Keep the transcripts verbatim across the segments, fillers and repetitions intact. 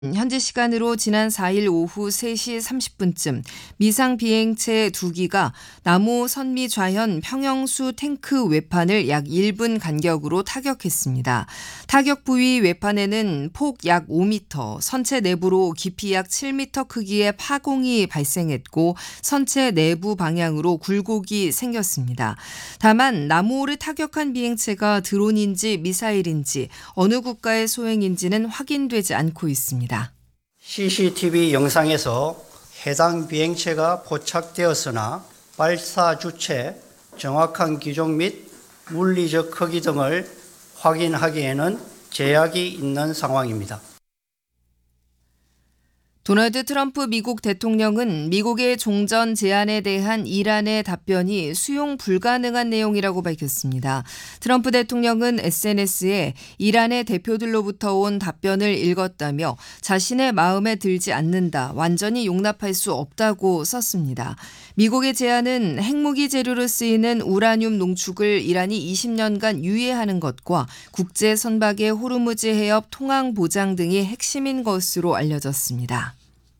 현지 시간으로 지난 사 일 오후 세 시 삼십 분쯤 미상 비행체 두 기가 남호 선미 좌현 평영수 탱크 외판을 약 일 분 간격으로 타격했습니다. 타격 부위 외판에는 폭 약 오 미터, 선체 내부로 깊이 약 칠 미터 크기의 파공이 발생했고 선체 내부 방향으로 굴곡이 생겼습니다. 다만 남호를 타격한 비행체가 드론인지 미사일인지 어느 국가의 소행인지는 확인되지 않고 있습니다. 씨씨티비 영상에서 해당 비행체가 포착되었으나 발사 주체, 정확한 기종 및 물리적 크기 등을 확인하기에는 제약이 있는 상황입니다. 도널드 트럼프 미국 대통령은 미국의 종전 제안에 대한 이란의 답변이 수용 불가능한 내용이라고 밝혔습니다. 트럼프 대통령은 에스엔에스에 이란의 대표들로부터 온 답변을 읽었다며 자신의 마음에 들지 않는다, 완전히 용납할 수 없다고 썼습니다. 미국의 제안은 핵무기 재료로 쓰이는 우라늄 농축을 이란이 이십 년간 유예하는 것과 국제 선박의 호르무즈 해협 통항 보장 등이 핵심인 것으로 알려졌습니다.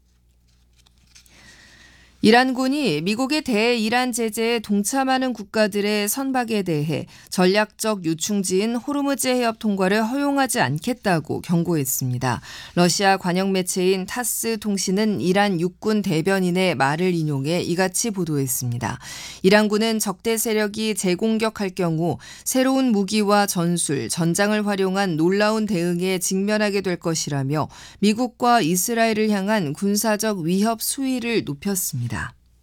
이란군이 미국의 대이란 제재에 동참하는 국가들의 선박에 대해 전략적 요충지인 호르무즈 해협 통과를 허용하지 않겠다고 경고했습니다. 러시아 관영 매체인 타스 통신은 이란 육군 대변인의 말을 인용해 이같이 보도했습니다. 이란군은 적대 세력이 재공격할 경우 새로운 무기와 전술, 전장을 활용한 놀라운 대응에 직면하게 될 것이라며 미국과 이스라엘을 향한 군사적 위협 수위를 높였습니다.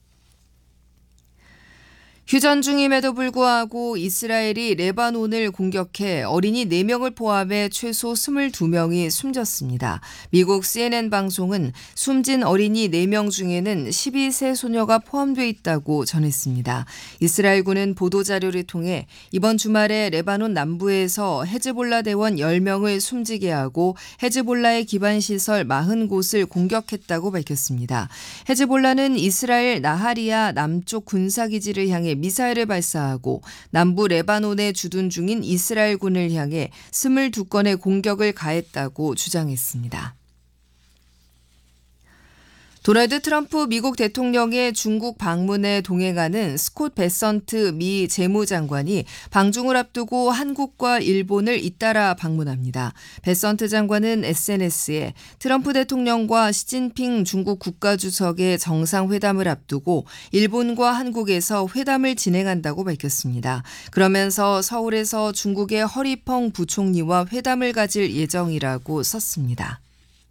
휴전 중임에도 불구하고 이스라엘이 레바논을 공격해 어린이 네 명을 포함해 최소 이십이 명이 숨졌습니다. 미국 씨엔엔 방송은 숨진 어린이 네 명 중에는 십이 세 소녀가 포함돼 있다고 전했습니다. 이스라엘군은 보도자료를 통해 이번 주말에 레바논 남부에서 헤즈볼라 대원 열 명을 숨지게 하고 헤즈볼라의 기반시설 사십 곳을 공격했다고 밝혔습니다. 헤즈볼라는 이스라엘 나하리아 남쪽 군사기지를 향해 미사일을 발사하고 남부 레바논에 주둔 중인 이스라엘군을 향해 이십이 건의 공격을 가했다고 주장했습니다. 도널드 트럼프 미국 대통령의 중국 방문에 동행하는 스콧 베선트 미 재무장관이 방중을 앞두고 한국과 일본을 잇따라 방문합니다. 베선트 장관은 에스엔에스에 트럼프 대통령과 시진핑 중국 국가주석의 정상회담을 앞두고 일본과 한국에서 회담을 진행한다고 밝혔습니다. 그러면서 서울에서 중국의 허리펑 부총리와 회담을 가질 예정이라고 썼습니다.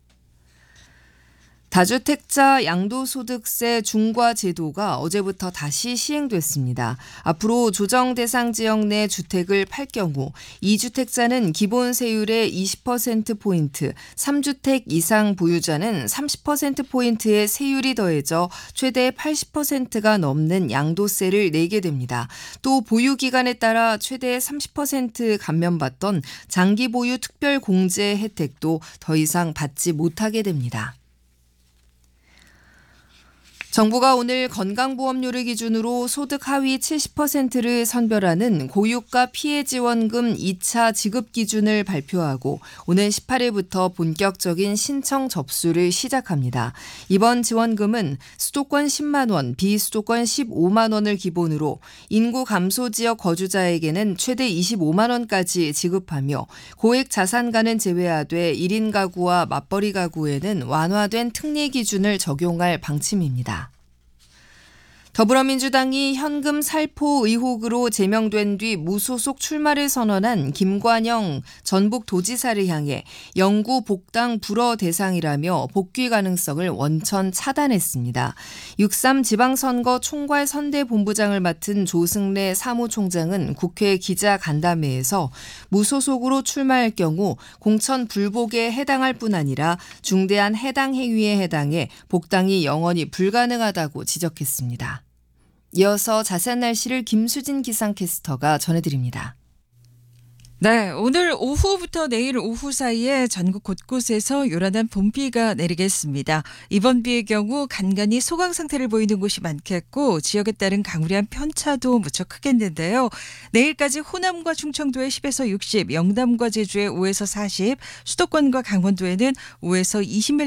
다주택자 양도소득세 중과 제도가 어제부터 다시 시행됐습니다. 앞으로 조정 대상 지역 내 주택을 팔 경우 이 주택자는 기본 세율의 이십 퍼센트포인트, 삼 주택 이상 보유자는 삼십 퍼센트포인트의 세율이 더해져 최대 팔십 퍼센트가 넘는 양도세를 내게 됩니다. 또 보유 기간에 따라 최대 삼십 퍼센트 감면받던 장기 보유 특별 공제 혜택도 더 이상 받지 못하게 됩니다. 정부가 오늘 건강보험료를 기준으로 소득 하위 칠십 퍼센트를 선별하는 고유가 피해지원금 이 차 지급 기준을 발표하고 오는 십팔 일부터 본격적인 신청 접수를 시작합니다. 이번 지원금은 수도권 십만 원, 비수도권 십오만 원을 기본으로 인구 감소 지역 거주자에게는 최대 이십오만 원까지 지급하며 고액 자산가는 제외하되 일 인 가구와 맞벌이 가구에는 완화된 특례 기준을 적용할 방침입니다. 더불어민주당이 현금 살포 의혹으로 제명된 뒤 무소속 출마를 선언한 김관영 전북도지사를 향해 영구 복당 불허 대상이라며 복귀 가능성을 원천 차단했습니다. 육삼 지방선거 총괄 선대본부장을 맡은 조승래 사무총장은 국회 기자간담회에서 무소속으로 출마할 경우 공천 불복에 해당할 뿐 아니라 중대한 해당 행위에 해당해 복당이 영원히 불가능하다고 지적했습니다. 이어서 자세한 날씨를 김수진 기상캐스터가 전해드립니다. 네, 오늘 오후부터 내일 오후 사이에 전국 곳곳에서 요란한 봄비가 내리겠습니다. 이번 비의 경우 간간히 소강 상태를 보이는 곳이 많겠고 지역에 따른 강우량 편차도 무척 크겠는데요. 내일까지 호남과 충청도에 십에서 육십, 영남과 제주에 오에서 사십, 수도권과 강원도에는 오에서 이십 밀리미터